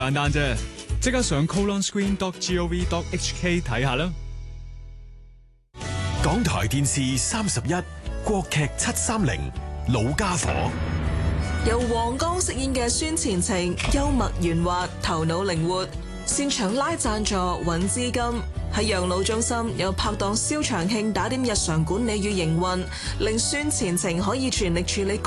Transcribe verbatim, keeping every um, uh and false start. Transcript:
簡單啫，即刻上 colon screen dot gov dot hk 睇下啦。 港台電視三十一，國劇七三零，老家伙。 由黃剛飾演嘅孫前程，幽默圓滑，頭腦靈活，擅長拉贊助揾資金。喺養老中心有拍檔蕭長慶打點日常管理與營運，令孫前程可以全力處理